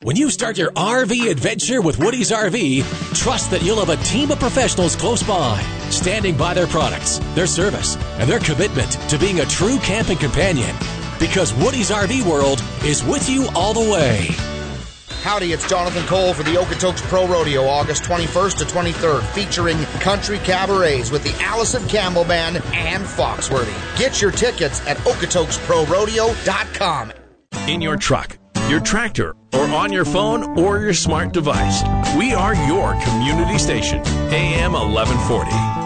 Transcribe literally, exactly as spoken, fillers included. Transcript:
When you start your R V adventure with Woody's R V, trust that you'll have a team of professionals close by, standing by their products, their service, and their commitment to being a true camping companion. Because Woody's R V World is with you all the way. Howdy, it's Jonathan Cole for the Okotoks Pro Rodeo, August twenty-first to twenty-third, featuring country cabarets with the Allison Campbell Band and Foxworthy. Get your tickets at okotoks pro rodeo dot com. In your truck, your tractor, or on your phone or your smart device, we are your community station, A M eleven forty.